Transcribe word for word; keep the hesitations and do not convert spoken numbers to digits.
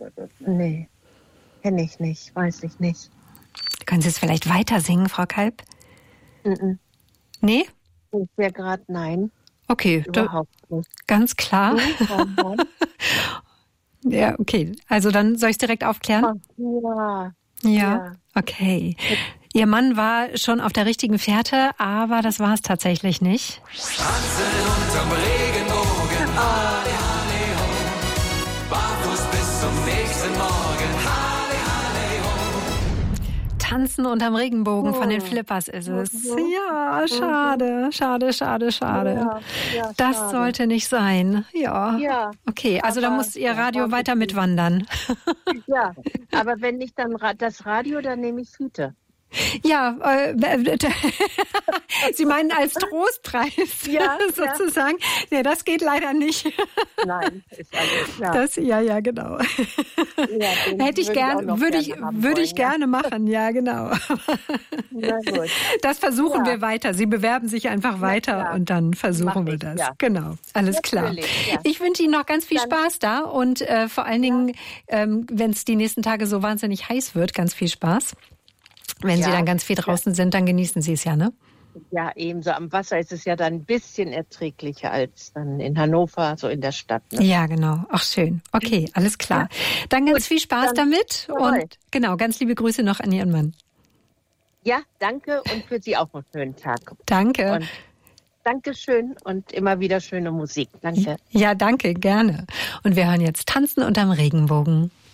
Nee, kenne ich nicht, weiß ich nicht. Können Sie es vielleicht weiter singen, Frau Kalb? Mm-mm. Nee? Ich wäre gerade nein. Okay, Überhaupt nicht. Ganz klar. Ja, okay. Also dann soll ich es direkt aufklären? Ja. Ja. Ja. Okay. Ihr Mann war schon auf der richtigen Fährte, aber das war es tatsächlich nicht. Tanzen unterm Regenbogen, alle, alle, ho. Barfuß bis zum nächsten Morgen, alle, alle, ho. Tanzen unterm Regenbogen von den Flippers ist es. Ja, schade, schade, schade, schade. Ja, ja, das schade. sollte nicht sein. Ja. Ja. Okay, also da Aber- muss Ihr ja, Radio war weiter okay. mitwandern. Ja, aber wenn nicht dann Ra- das Radio, dann nehme ich Fiete. Ja, äh, Sie meinen als Trostpreis Ja, sozusagen. Nee, das geht leider nicht. Nein, ist alles klar. Das, ja, ja, genau. Ja, den Hätte ich würde gern, auch noch würde ich, gerne haben würde ich wollen, ja. gerne machen, ja, genau. Na gut. Das versuchen Ja. wir weiter. Sie bewerben sich einfach weiter klar. und dann versuchen Mach wir ich, das. ja. Genau, alles klar. Natürlich, ja. Ich wünsche Ihnen noch ganz viel Dann- Spaß da und äh, vor allen Dingen, ähm, wenn es die nächsten Tage so wahnsinnig heiß wird, ganz viel Spaß. Wenn Sie Ja. dann ganz viel draußen sind, dann genießen Sie es ja, ne? Ja, ebenso am Wasser ist es ja dann ein bisschen erträglicher als dann in Hannover, so in der Stadt. Ne? Ja, genau. Ach, schön. Okay, alles klar. Dann ganz Gut, viel Spaß dann- damit Jawohl. und genau, ganz liebe Grüße noch an Ihren Mann. Ja, danke und für Sie auch einen schönen Tag. Danke. Und Dankeschön und immer wieder schöne Musik. Danke. Ja, danke, gerne. Und wir hören jetzt Tanzen unterm Regenbogen.